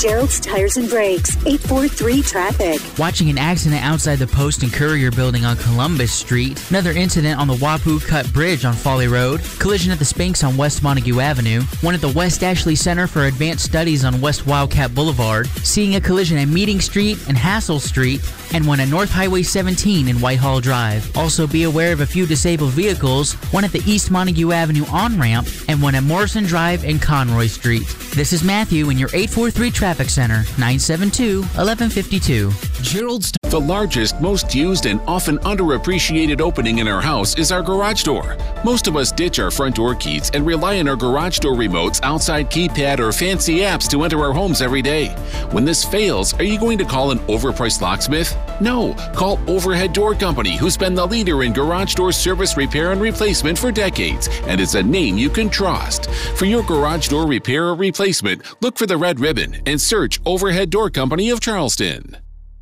Gerald's Tires and Brakes, 843-TRAFFIC. Watching an accident outside the Post and Courier building on Columbus Street. Another incident on the Wapoo Cut Bridge on Folly Road. Collision at the Spanx on West Montague Avenue. One at the West Ashley Center for Advanced Studies on West Wildcat Boulevard. Seeing a collision at Meeting Street and Hassel Street. And one at North Highway 17 in Whitehall Drive. Also be aware of a few disabled vehicles. One at the East Montague Avenue on-ramp and one at Morrison Drive and Conroy Street. This is Matthew in your 843 Traffic Center, 972-1152. Gerald's. The largest, most used, and often underappreciated opening in our house is our garage door. Most of us ditch our front door keys and rely on our garage door remotes, outside keypad, or fancy apps to enter our homes every day. When this fails, are you going to call an overpriced locksmith? No, call Overhead Door Company, who's been the leader in garage door service, repair, and replacement for decades, and it's a name you can trust. For your garage door repair or replacement, look for the red ribbon and search Overhead Door Company of Charleston.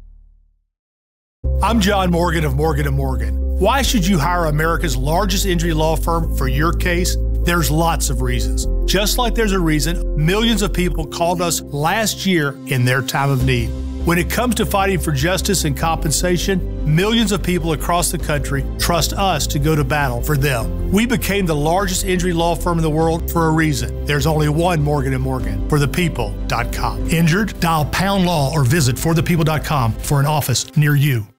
I'm John Morgan of Morgan & Morgan. Why should you hire America's largest injury law firm for your case? There's lots of reasons. Just like there's a reason millions of people called us last year in their time of need. When it comes to fighting for justice and compensation, millions of people across the country trust us to go to battle for them. We became the largest injury law firm in the world for a reason. There's only one Morgan & Morgan, forthepeople.com. Injured? Dial #law or visit forthepeople.com for an office near you.